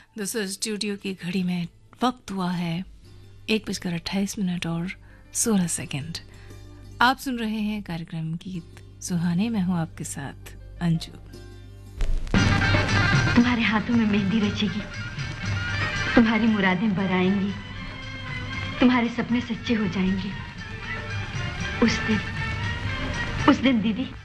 दोस्तों स्टूडियो की घड़ी में वक्त हुआ है 1:28 और 16 सेकंड। आप सुन रहे हैं कार्यक्रम गीत सुहाने। मैं हूं आपके साथ अंजू। तुम्हारे हाथों में मेहंदी रचेगी, तुम्हारी मुरादें बराएंगी, तुम्हारे सपने सच्चे हो जाएंगे। उस दिन दीदी